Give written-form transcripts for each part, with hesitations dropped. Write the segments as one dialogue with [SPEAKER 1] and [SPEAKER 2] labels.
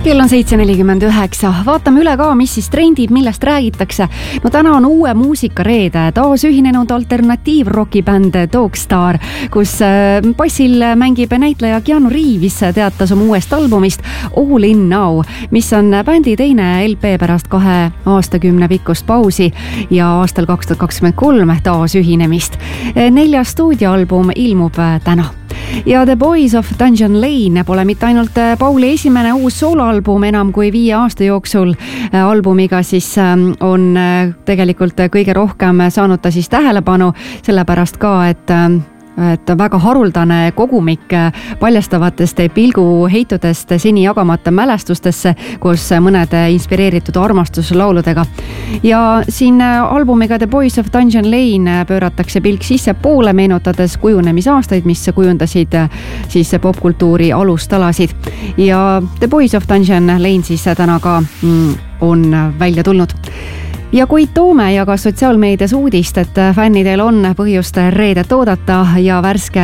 [SPEAKER 1] Kell on 7.49. Vaatame üle ka, mis siis trendib, millest räägitakse. No täna on uue muusikareede, taas ühinenud alternatiiv-rockibänd Dogstar, kus bassil mängib näitleja Keanu Reeves, teatas oma uuest albumist All In Now, mis on bändi teine LP pärast 2 aastakümne pikkust pausi ja aastal 2023 taas ühinemist. 4. stuudioalbum ilmub täna. Ja The Boys of Dungeon Lane pole mitte ainult Pauli esimene uus sooloalbum enam kui 5 aasta jooksul. Albumiga siis on tegelikult kõige rohkem saanud ta siis tähelepanu, sellepärast ka, et väga haruldane kogumik paljastavatest pilguheitudest seni jagamata mälestustesse koos mõnede inspireeritud armastuslauludega. Ja siin albumiga The Boys of Dungeon Lane pööratakse pilk sisse poole, meenutades kujunemisaastaid, mis kujundasid siis popkultuuri alustalasid. Ja The Boys of Dungeon Lane siis täna ka on välja tulnud. Ja Koit Toome jagas sotsiaalmeedias uudist, et fännidel on põhjust reedet oodata ja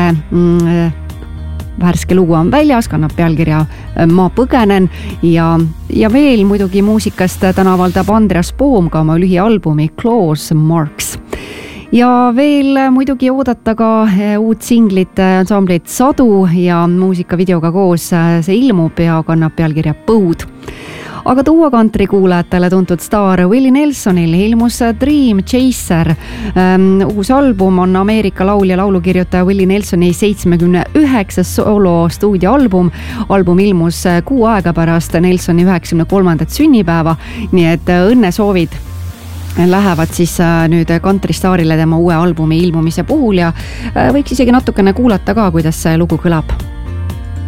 [SPEAKER 1] värske lugu on väljas, kannab pealkirja Ma põgenen ja veel muidugi muusikast täna avaldab Andreas Poom ka oma lühialbumi Claws Marks. Ja veel muidugi oodata ka uut singlit ansamblit Sadu ja muusikavideoga koos see ilmub ja kannab pealkirja Põud. Aga tuua country kuulajatele tuntud staar Willie Nelsonil ilmus Dream Chaser. Uus album on Ameerika laulja laulukirjutaja Willie Nelsoni 79. solo stuudioalbum. Album ilmus 6 aega pärast Nelsoni 93. sünnipäeva, nii et õnnesoovid lähevad siis nüüd country staarile tema uue albumi ilmumise puhul ja võiks isegi natukene kuulata ka, kuidas see lugu kõlab.